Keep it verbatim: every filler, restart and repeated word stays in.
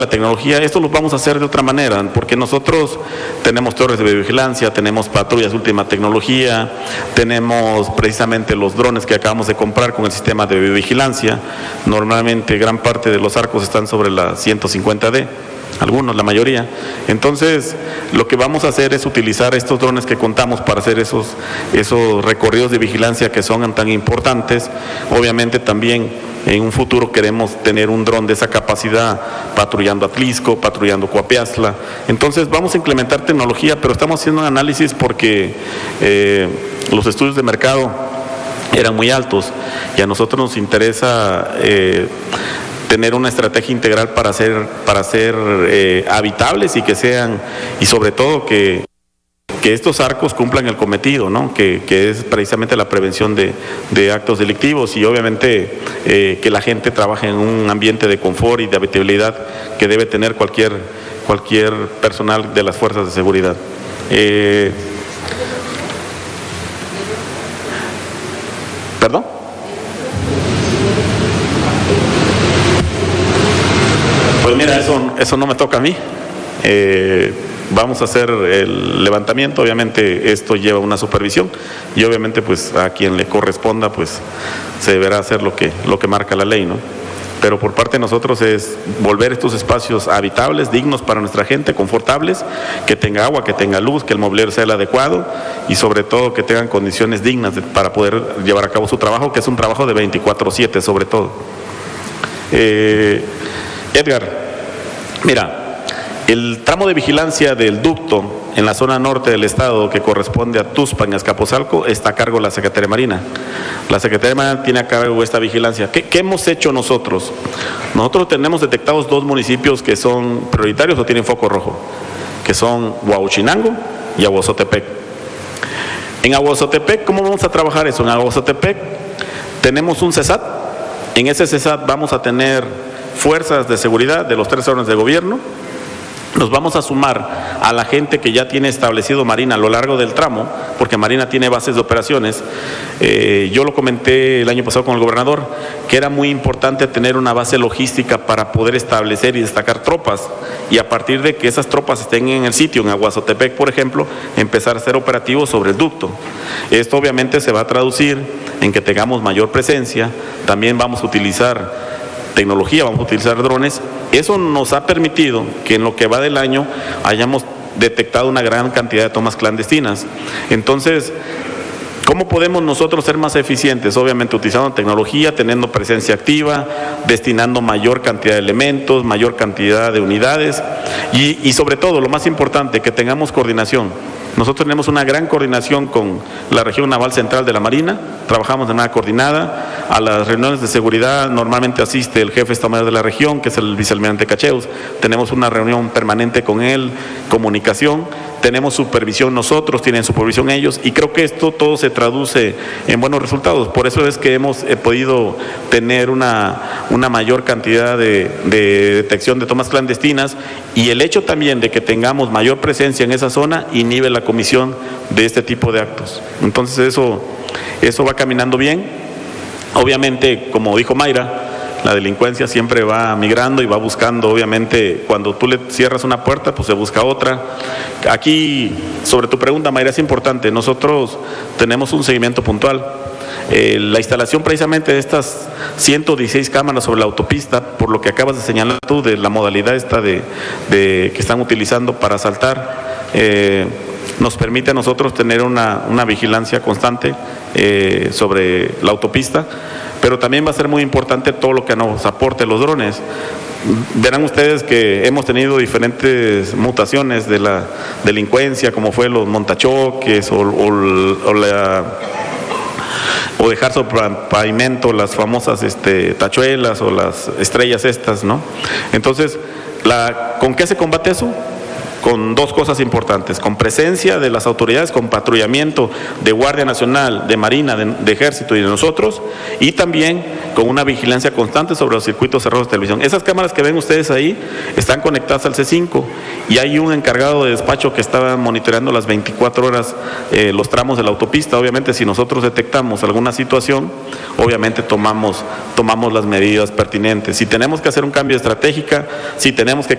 la tecnología, esto lo vamos a hacer de otra manera, porque nosotros tenemos torres de videovigilancia, tenemos patrullas de última tecnología, tenemos precisamente los drones que acabamos de comprar con el sistema de videovigilancia. Normalmente gran parte de los arcos están sobre la ciento cincuenta D, algunos, la mayoría. Entonces, lo que vamos a hacer es utilizar estos drones que contamos para hacer esos, esos recorridos de vigilancia que son tan importantes. Obviamente también en un futuro queremos tener un dron de esa capacidad patrullando Atlisco, patrullando Coapiazla. Entonces vamos a implementar tecnología, pero estamos haciendo un análisis porque eh, los estudios de mercado eran muy altos y a nosotros nos interesa eh, tener una estrategia integral para ser, para ser eh, habitables y que sean, y sobre todo que que estos arcos cumplan el cometido, ¿no? que, que es precisamente la prevención de, de actos delictivos y obviamente eh, que la gente trabaje en un ambiente de confort y de habitabilidad que debe tener cualquier, cualquier personal de las fuerzas de seguridad. Eh, ¿Perdón? Pues mira, eso, eso no me toca a mí. Eh, Vamos a hacer el levantamiento, obviamente esto lleva una supervisión y obviamente pues a quien le corresponda pues se deberá hacer lo que, lo que marca la ley, ¿no? Pero por parte de nosotros es volver estos espacios habitables, dignos para nuestra gente, confortables, que tenga agua, que tenga luz, que el mobiliario sea el adecuado y sobre todo que tengan condiciones dignas de, para poder llevar a cabo su trabajo, que es un trabajo de veinticuatro siete sobre todo. Eh, Edgar, mira, el tramo de vigilancia del ducto en la zona norte del estado que corresponde a Tuxpan y Azcapotzalco está a cargo de la Secretaría de Marina. La Secretaría de Marina tiene a cargo esta vigilancia. ¿Qué, qué hemos hecho nosotros? Nosotros tenemos detectados dos municipios que son prioritarios o tienen foco rojo, que son Huauchinango y Aguazotepec. En Aguazotepec, ¿cómo vamos a trabajar eso? En Aguazotepec tenemos un CESAT. En ese CESAT vamos a tener fuerzas de seguridad de los tres órdenes de gobierno. Nos vamos a sumar a la gente que ya tiene establecido Marina a lo largo del tramo, porque Marina tiene bases de operaciones. Eh, yo lo comenté el año pasado con el gobernador, que era muy importante tener una base logística para poder establecer y destacar tropas, y a partir de que esas tropas estén en el sitio, en Aguazotepec, por ejemplo, empezar a ser operativos sobre el ducto. Esto obviamente se va a traducir en que tengamos mayor presencia. También vamos a utilizar tecnología, vamos a utilizar drones. Eso nos ha permitido que en lo que va del año hayamos detectado una gran cantidad de tomas clandestinas. Entonces, ¿cómo podemos nosotros ser más eficientes? Obviamente utilizando tecnología, teniendo presencia activa, destinando mayor cantidad de elementos, mayor cantidad de unidades y, y sobre todo, lo más importante, que tengamos coordinación. Nosotros tenemos una gran coordinación con la región naval central de la Marina, trabajamos de manera coordinada. A las reuniones de seguridad normalmente asiste el jefe de Estado Mayor de la región, que es el vicealmirante Cacheus. Tenemos una reunión permanente con él, comunicación, tenemos supervisión nosotros, tienen supervisión ellos, y creo que esto todo se traduce en buenos resultados. Por eso es que hemos eh, podido tener una, una mayor cantidad de, de detección de tomas clandestinas, y el hecho también de que tengamos mayor presencia en esa zona inhibe la comisión de este tipo de actos. Entonces eso, eso va caminando bien. Obviamente, como dijo Mayra, la delincuencia siempre va migrando y va buscando, obviamente, cuando tú le cierras una puerta, pues se busca otra. Aquí, sobre tu pregunta, Mayra, es importante, nosotros tenemos un seguimiento puntual. Eh, la instalación precisamente de estas ciento dieciséis cámaras sobre la autopista, por lo que acabas de señalar tú, de la modalidad esta de, de que están utilizando para asaltar, eh, nos permite a nosotros tener una, una vigilancia constante eh, sobre la autopista, pero también va a ser muy importante todo lo que nos aporte los drones. Verán ustedes que hemos tenido diferentes mutaciones de la delincuencia, como fue los montachoques o, o, o la... o dejar sobre pavimento las famosas este, tachuelas o las estrellas estas, ¿no? Entonces, la, ¿con qué se combate eso? Con dos cosas importantes, con presencia de las autoridades, con patrullamiento de Guardia Nacional, de Marina, de, de Ejército y de nosotros, y también con una vigilancia constante sobre los circuitos cerrados de televisión. Esas cámaras que ven ustedes ahí están conectadas al C cinco y hay un encargado de despacho que está monitoreando las veinticuatro horas eh, los tramos de la autopista. Obviamente, si nosotros detectamos alguna situación, obviamente tomamos, tomamos las medidas pertinentes. Si tenemos que hacer un cambio de estratégica, si tenemos que